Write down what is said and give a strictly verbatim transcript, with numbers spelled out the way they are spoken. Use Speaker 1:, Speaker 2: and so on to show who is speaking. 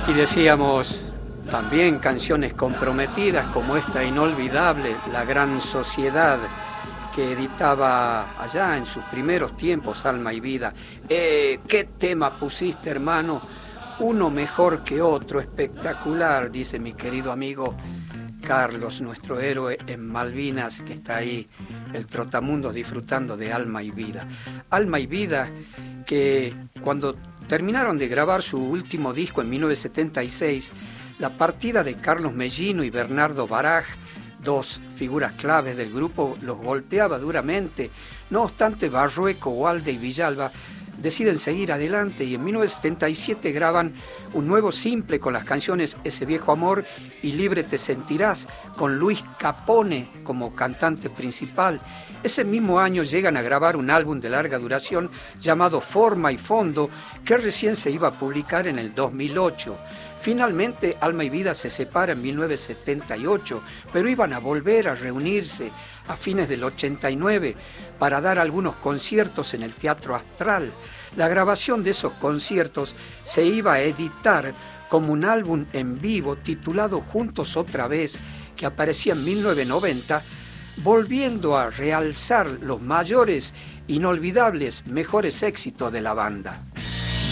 Speaker 1: Y decíamos también canciones comprometidas como esta inolvidable, La Gran Sociedad, que editaba allá en sus primeros tiempos Alma y Vida. Eh, ¿Qué tema pusiste, hermano? Uno mejor que otro, espectacular, dice mi querido amigo Carlos, nuestro héroe en Malvinas, que está ahí, el trotamundos, disfrutando de Alma y Vida. Alma y Vida, que cuando terminaron de grabar su último disco en mil novecientos setenta y seis, la partida de Carlos Mellino y Bernardo Baraj, dos figuras claves del grupo, los golpeaba duramente. No obstante, Barrueco, Walde y Villalba deciden seguir adelante y en mil novecientos setenta y siete graban un nuevo simple con las canciones Ese Viejo Amor y Libre Te Sentirás, con Luis Capone como cantante principal. Ese mismo año llegan a grabar un álbum de larga duración llamado Forma y Fondo, que recién se iba a publicar en el dos mil ocho. Finalmente, Alma y Vida se separa en mil novecientos setenta y ocho, pero iban a volver a reunirse a fines del ochenta y nueve para dar algunos conciertos en el Teatro Astral. La grabación de esos conciertos se iba a editar como un álbum en vivo titulado Juntos Otra Vez, que aparecía en mil novecientos noventa, volviendo a realzar los mayores, inolvidables, mejores éxitos de la banda.